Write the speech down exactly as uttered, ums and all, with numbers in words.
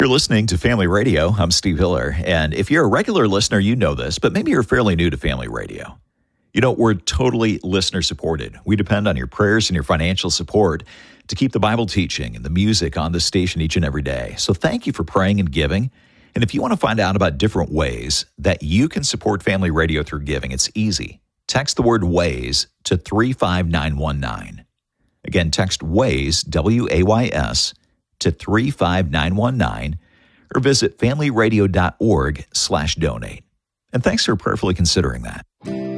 You're listening to Family Radio. I'm Steve Hiller, and if you're a regular listener, you know this, but maybe you're fairly new to Family Radio. You know, we're totally listener-supported. We depend on your prayers and your financial support to keep the Bible teaching and the music on this station each and every day. So thank you for praying and giving. And if you want to find out about different ways that you can support Family Radio through giving, it's easy. Text the word WAYS to three five nine one nine. Again, text WAYS, W A Y S, to three five nine one nine, or visit familyradio.org slash donate. And thanks for prayerfully considering that.